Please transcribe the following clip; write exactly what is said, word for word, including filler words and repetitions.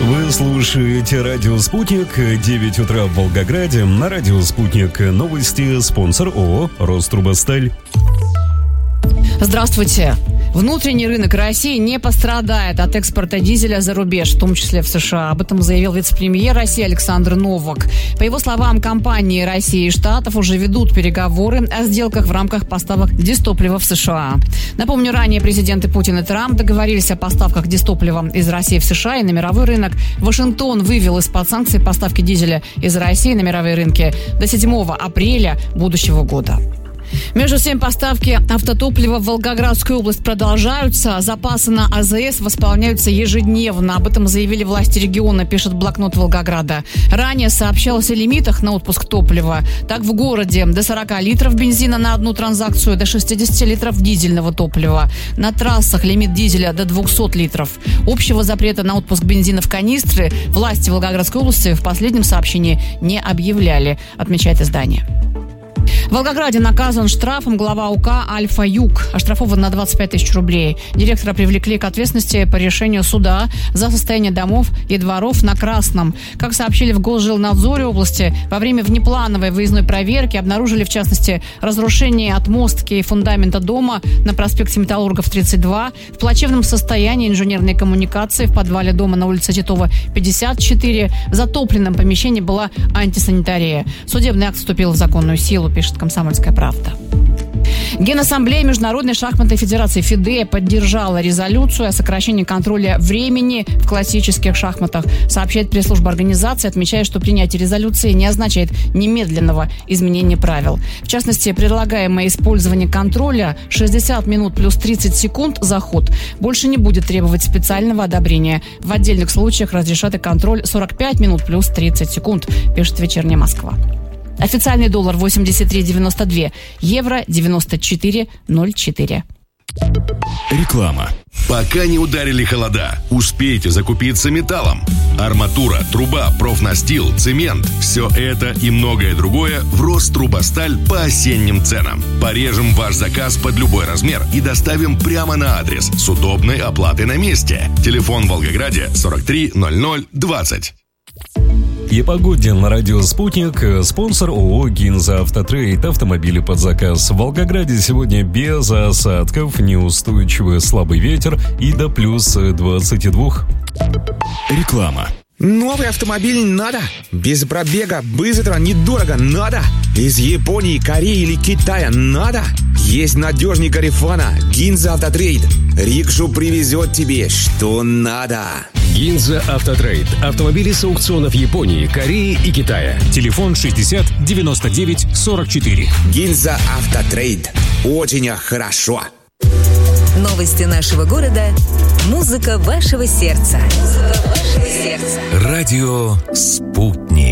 Вы слушаете радио «Спутник», девять утра в Волгограде. На радио «Спутник» новости, спонсор ООО «Рострубосталь». Здравствуйте. Внутренний рынок России не пострадает от экспорта дизеля за рубеж, в том числе в США. Об этом заявил вице-премьер России Александр Новак. По его словам, компании России и Штатов уже ведут переговоры о сделках в рамках поставок дистоплива в США. Напомню, ранее президенты Путин и Трамп договорились о поставках дистоплива из России в США и на мировой рынок. Вашингтон вывел из-под санкций поставки дизеля из России на мировые рынки до седьмого апреля будущего года. Между тем, поставки автотоплива в Волгоградскую область продолжаются. Запасы на АЗС восполняются ежедневно. Об этом заявили власти региона, пишет блокнот Волгограда. Ранее сообщалось о лимитах на отпуск топлива. Так, в городе до сорок литров бензина на одну транзакцию, до шестьдесят литров дизельного топлива. На трассах лимит дизеля до двухсот литров. Общего запрета на отпуск бензина в канистры власти Волгоградской области в последнем сообщении не объявляли, отмечает издание. В Волгограде наказан штрафом глава УК «Альфа-Юг». Оштрафован на двадцать пять тысяч рублей. Директора привлекли к ответственности по решению суда за состояние домов и дворов на Красном. Как сообщили в Госжилнадзоре области, во время внеплановой выездной проверки обнаружили, в частности, разрушение отмостки и фундамента дома на проспекте Металлургов, тридцать два, в плачевном состоянии инженерные коммуникации в подвале дома на улице Титова, пятьдесят четыре. В затопленном помещении была антисанитария. Судебный акт вступил в законную силу, пишет «Комсомольская правда». Генассамблея Международной шахматной федерации ФИДЕ поддержала резолюцию о сокращении контроля времени в классических шахматах. Сообщает пресс-служба организации, отмечая, что принятие резолюции не означает немедленного изменения правил. В частности, предлагаемое использование контроля шестьдесят минут плюс тридцать секунд за ход больше не будет требовать специального одобрения. В отдельных случаях разрешат и контроль сорок пять минут плюс тридцать секунд, пишет «Вечерняя Москва». Официальный доллар восемьдесят три девяносто два, евро девяносто четыре ноль четыре. Реклама. Пока не ударили холода, успейте закупиться металлом. Арматура, труба, профнастил, цемент – все это и многое другое в Рострубосталь по осенним ценам. Порежем ваш заказ под любой размер и доставим прямо на адрес с удобной оплатой на месте. Телефон в Волгограде сорок три ноль ноль двадцать. И погоде на радио «Спутник». Спонсор ООО «Гинза Автотрейд». Автомобили под заказ. В Волгограде сегодня без осадков, неустойчивый слабый ветер и до плюс двадцати двух. Реклама. Новый автомобиль надо? Без пробега, быстро, недорого надо? Из Японии, Кореи или Китая надо? Есть надежный Гарифана, Гинза Автотрейд. Рикшу привезет тебе, что надо. Гинза Автотрейд. Автомобили с аукционов Японии, Кореи и Китая. Телефон шестьдесят девяносто девять сорок четыре. Гинза Автотрейд. Очень хорошо. Новости нашего города. Музыка вашего сердца. Музыка вашего сердца. Радио «Спутник».